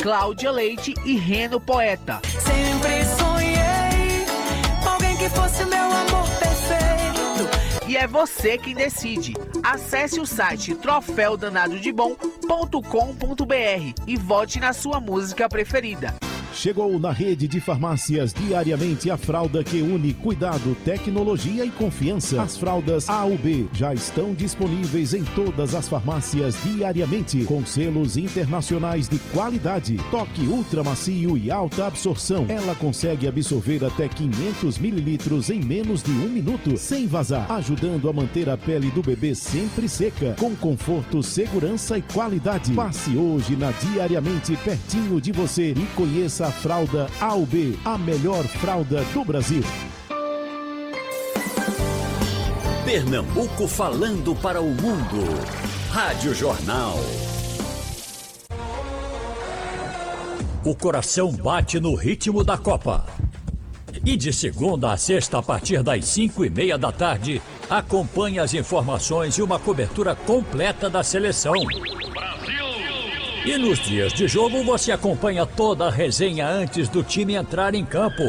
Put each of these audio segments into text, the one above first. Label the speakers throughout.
Speaker 1: Cláudia Leite e Reno Poeta.
Speaker 2: Sempre sonhei com alguém que fosse meu amor perfeito.
Speaker 1: E é você quem decide. Acesse o site troféudanadodebom.com.br e vote na sua música preferida.
Speaker 3: Chegou na rede de farmácias diariamente a fralda que une cuidado, tecnologia e confiança. As fraldas A/B já estão disponíveis em todas as farmácias diariamente, com selos internacionais de qualidade. Toque ultra macio e alta absorção. Ela consegue absorver até 500 mililitros em menos de 1 minuto, sem vazar, ajudando a manter a pele do bebê sempre seca, com conforto, segurança e qualidade. Passe hoje na Diariamente pertinho de você e conheça a fralda A/B, a melhor fralda do Brasil.
Speaker 4: Pernambuco falando para o mundo. Rádio Jornal. O coração bate no ritmo da Copa. E de segunda a sexta, a partir das 5:30 da tarde, acompanhe as informações e uma cobertura completa da seleção. E nos dias de jogo você acompanha toda a resenha antes do time entrar em campo.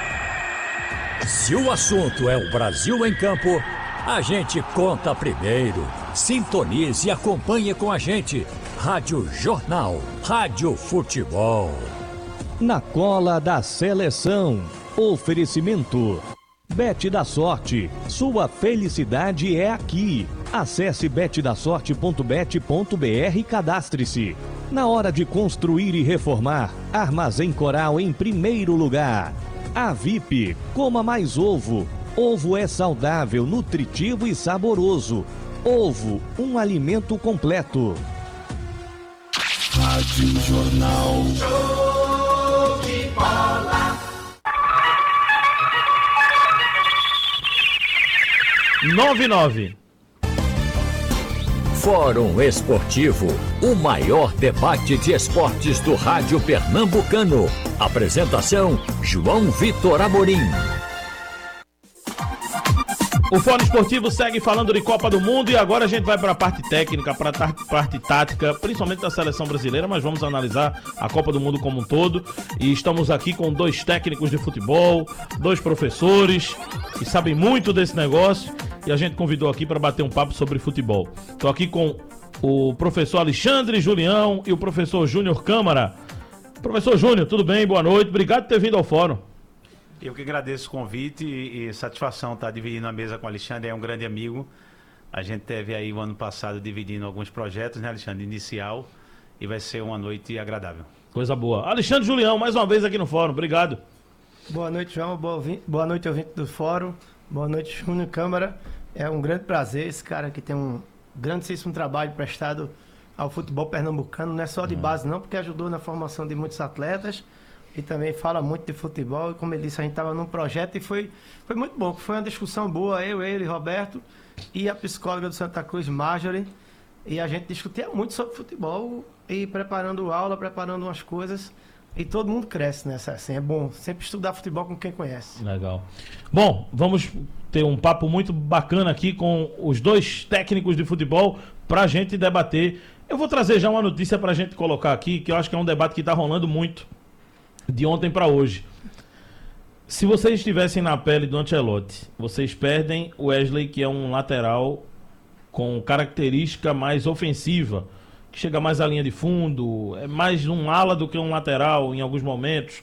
Speaker 4: Se o assunto é o Brasil em campo, a gente conta primeiro. Sintonize e acompanhe com a gente. Rádio Jornal, Rádio Futebol.
Speaker 5: Na cola da seleção. Oferecimento. Bet da Sorte. Sua felicidade é aqui. Acesse betdasorte.bet.br e cadastre-se. Na hora de construir e reformar, Armazém Coral em primeiro lugar. A VIP, coma mais ovo. Ovo é saudável, nutritivo e saboroso. Ovo, um alimento completo.
Speaker 6: Rádio Jornal.
Speaker 2: Show de bola.
Speaker 7: 99.
Speaker 4: Fórum Esportivo, o maior debate de esportes do rádio pernambucano. Apresentação, João Vitor Amorim.
Speaker 7: O Fórum Esportivo segue falando de Copa do Mundo e agora a gente vai para a parte técnica, para a parte tática, principalmente da seleção brasileira, mas vamos analisar a Copa do Mundo como um todo. E estamos aqui com 2 técnicos de futebol, 2 professores que sabem muito desse negócio e a gente convidou aqui para bater um papo sobre futebol. Estou aqui com o professor Alexandre Julião e o professor Júnior Câmara. Professor Júnior, tudo bem? Boa noite. Obrigado por ter vindo ao Fórum.
Speaker 8: Eu que agradeço o convite e satisfação estar dividindo a mesa com o Alexandre, é um grande amigo. A gente teve aí o ano passado dividindo alguns projetos, né, Alexandre? Inicial, e vai ser uma noite agradável.
Speaker 7: Coisa boa. Alexandre Julião, mais uma vez aqui no Fórum, obrigado.
Speaker 9: Boa noite, João, boa noite, ouvinte do Fórum, boa noite, Júnior Câmara. É um grande prazer, esse cara que tem um grandíssimo trabalho prestado ao futebol pernambucano, não é só de base não, porque ajudou na formação de muitos atletas, e também fala muito de futebol, e como ele disse, a gente estava num projeto e foi muito bom, foi uma discussão boa, ele, Roberto, e a psicóloga do Santa Cruz, Marjorie, e a gente discutia muito sobre futebol, e preparando aula, preparando umas coisas, e todo mundo cresce nessa, assim, é bom sempre estudar futebol com quem conhece.
Speaker 7: Legal. Bom, vamos ter um papo muito bacana aqui com os 2 técnicos de futebol para a gente debater. Eu vou trazer já uma notícia para a gente colocar aqui, que eu acho que é um debate que está rolando muito, de ontem para hoje. Se vocês estivessem na pele do Ancelotti, vocês perdem o Wesley, que é um lateral com característica mais ofensiva, que chega mais à linha de fundo, é mais um ala do que um lateral em alguns momentos.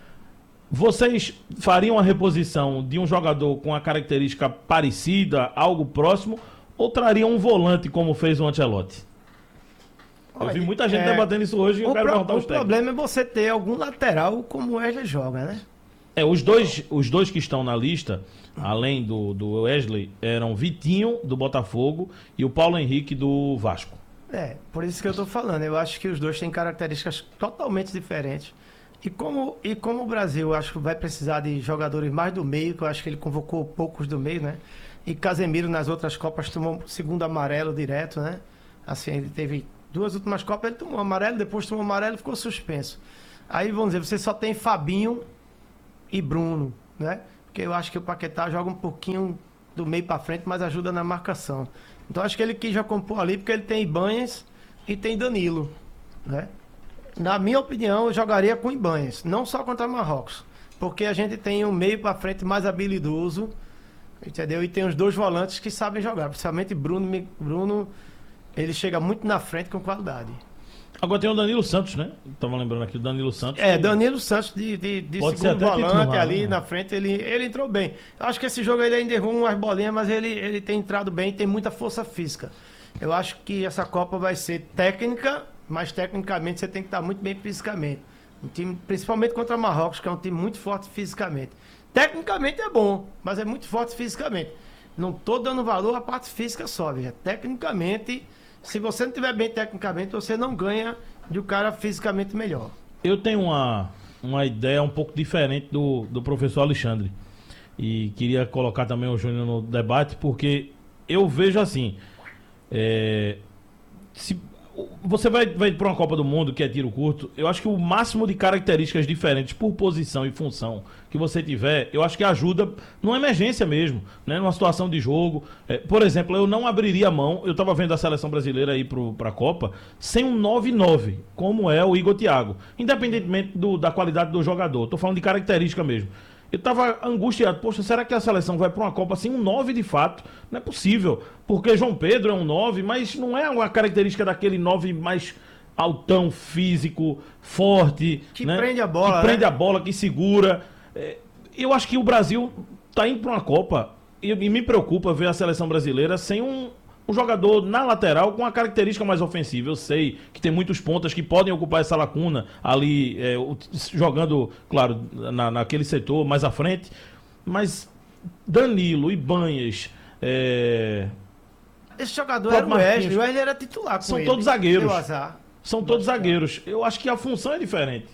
Speaker 7: Vocês fariam a reposição de um jogador com a característica parecida, algo próximo, ou trariam um volante como fez o Ancelotti? Eu vi muita gente debatendo isso hoje e eu quero perguntar os técnicos.
Speaker 9: O problema é você ter algum lateral como o Wesley joga, né?
Speaker 7: Os dois que estão na lista, além do Wesley, eram Vitinho, do Botafogo, e o Paulo Henrique, do Vasco.
Speaker 9: Por isso que eu tô falando. Eu acho que os dois têm características totalmente diferentes. E como o Brasil, eu acho que vai precisar de jogadores mais do meio, que eu acho que ele convocou poucos do meio, né? E Casemiro nas outras Copas tomou segundo amarelo direto, né? Assim, ele teve 2 últimas Copas, ele tomou amarelo, depois tomou amarelo e ficou suspenso. Aí, vamos dizer, você só tem Fabinho e Bruno, né? Porque eu acho que o Paquetá joga um pouquinho do meio para frente, mas ajuda na marcação. Então, acho que ele quis já compor ali, porque ele tem Ibanez e tem Danilo, né? Na minha opinião, eu jogaria com Ibanez, não só contra Marrocos, porque a gente tem um meio para frente mais habilidoso, entendeu? E tem os 2 volantes que sabem jogar, principalmente Bruno, ele chega muito na frente com qualidade.
Speaker 7: Agora tem o Danilo Santos, né? Tava lembrando aqui do Danilo Santos.
Speaker 9: Danilo Santos de segundo volante ali na frente, ele entrou bem. Eu acho que esse jogo ele ainda errou umas bolinhas, mas ele tem entrado bem, tem muita força física. Eu acho que essa Copa vai ser técnica, mas tecnicamente você tem que estar muito bem fisicamente. Um time, principalmente contra Marrocos, que é um time muito forte fisicamente. Tecnicamente é bom, mas é muito forte fisicamente. Não estou dando valor à parte física só, veja. Tecnicamente, se você não estiver bem tecnicamente, você não ganha de um cara fisicamente melhor.
Speaker 7: Eu tenho uma ideia um pouco diferente do professor Alexandre. E queria colocar também o Júnior no debate, porque eu vejo assim... se você vai para uma Copa do Mundo que é tiro curto, eu acho que o máximo de características diferentes por posição e função que você tiver, eu acho que ajuda numa emergência mesmo, né? Numa situação de jogo. Por exemplo, eu não abriria mão, eu estava vendo a seleção brasileira aí para a Copa, sem um 9-9, como é o Igor Thiago, independentemente da qualidade do jogador. Estou falando de característica mesmo. Eu estava angustiado. Poxa, será que a seleção vai para uma Copa assim, um 9 de fato? Não é possível. Porque João Pedro é um 9, mas não é uma característica daquele 9 mais altão, físico, forte.
Speaker 9: Que
Speaker 7: né?
Speaker 9: prende a bola.
Speaker 7: Que prende a bola, que segura. Eu acho que o Brasil está indo para uma Copa e me preocupa ver a seleção brasileira sem um jogador na lateral com uma característica mais ofensiva. Eu sei que tem muitos pontas que podem ocupar essa lacuna ali, jogando, claro, naquele setor mais à frente. Mas Danilo, Ibanez...
Speaker 9: Esse jogador era o Wesley. O Wesley era titular com
Speaker 7: São
Speaker 9: ele.
Speaker 7: todos zagueiros.
Speaker 9: Deu azar.
Speaker 7: São todos zagueiros. Eu acho que a função é diferente.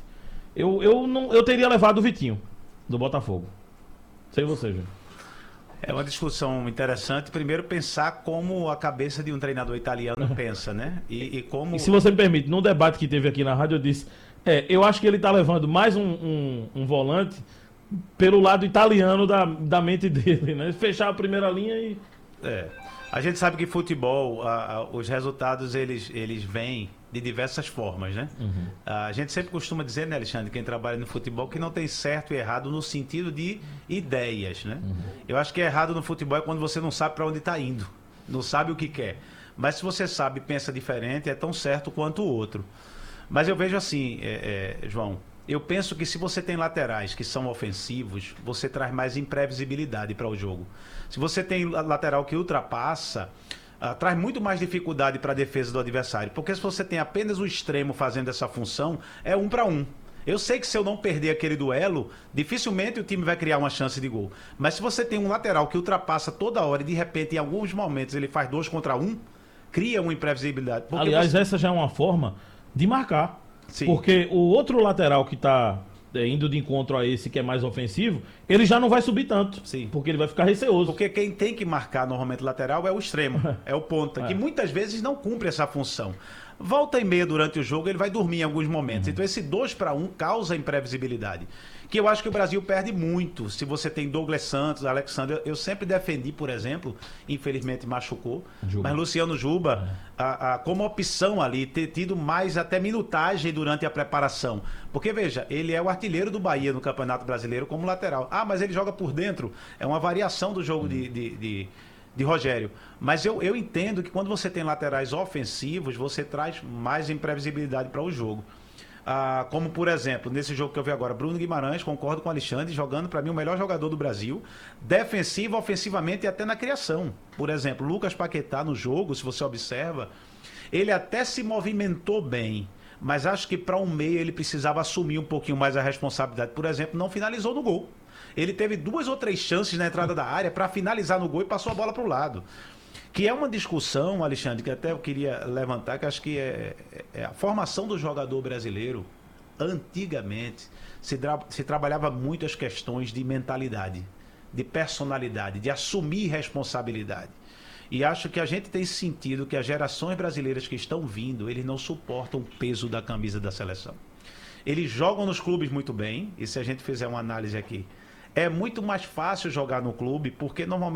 Speaker 7: Eu teria levado o Vitinho, do Botafogo. Sei você, Júnior.
Speaker 8: É uma discussão interessante. Primeiro, pensar como a cabeça de um treinador italiano pensa, né? E como...
Speaker 7: E se você me permite, num debate que teve aqui na rádio, eu disse... eu acho que ele está levando mais um volante pelo lado italiano da mente dele, né? Fechar a primeira linha e...
Speaker 8: A gente sabe que futebol, os resultados, eles vêm de diversas formas, né?
Speaker 7: Uhum.
Speaker 8: A gente sempre costuma dizer, né, Alexandre, quem trabalha no futebol, que não tem certo e errado no sentido de ideias, né? Uhum. Eu acho que errado no futebol é quando você não sabe para onde está indo, não sabe o que quer. Mas se você sabe e pensa diferente, é tão certo quanto o outro. Mas eu vejo assim, João, eu penso que se você tem laterais que são ofensivos, você traz mais imprevisibilidade para o jogo. Se você tem lateral que ultrapassa, traz muito mais dificuldade para a defesa do adversário. Porque se você tem apenas o extremo fazendo essa função, é 1 para 1. Eu sei que se eu não perder aquele duelo, dificilmente o time vai criar uma chance de gol. Mas se você tem um lateral que ultrapassa toda hora e de repente em alguns momentos ele faz 2 contra 1, cria uma imprevisibilidade. Porque
Speaker 7: aliás, essa já é uma forma de marcar.
Speaker 8: Sim.
Speaker 7: Porque o outro lateral que está indo de encontro a esse que é mais ofensivo, ele já não vai subir tanto.
Speaker 8: Sim.
Speaker 7: Porque ele vai ficar receoso.
Speaker 8: Porque quem tem que marcar normalmente lateral é o extremo, é o ponta, que muitas vezes não cumpre essa função. Volta e meia durante o jogo, ele vai dormir em alguns momentos. Então esse 2 para 1 causa imprevisibilidade. Que eu acho que o Brasil perde muito. Se você tem Douglas Santos, Alexandre, eu sempre defendi, por exemplo, infelizmente machucou, mas Luciano Juba, como opção ali, ter tido mais até minutagem durante a preparação. Porque, veja, ele é o artilheiro do Bahia no Campeonato Brasileiro como lateral. Ah, mas ele joga por dentro. É uma variação do jogo de Rogério. Mas eu entendo que quando você tem laterais ofensivos, você traz mais imprevisibilidade para o jogo. Como, por exemplo, nesse jogo que eu vi agora, Bruno Guimarães, concordo com o Alexandre, jogando para mim o melhor jogador do Brasil, defensivo, ofensivamente e até na criação. Por exemplo, Lucas Paquetá no jogo, se você observa, ele até se movimentou bem, mas acho que para um meio ele precisava assumir um pouquinho mais a responsabilidade. Por exemplo, não finalizou no gol. Ele teve 2 ou 3 chances na entrada da área para finalizar no gol e passou a bola para o lado. Que é uma discussão, Alexandre, que até eu queria levantar, que acho que é a formação do jogador brasileiro. Antigamente, se trabalhava muito as questões de mentalidade, de personalidade, de assumir responsabilidade. E acho que a gente tem sentido que as gerações brasileiras que estão vindo, eles não suportam o peso da camisa da seleção. Eles jogam nos clubes muito bem, e se a gente fizer uma análise aqui, é muito mais fácil jogar no clube, porque normalmente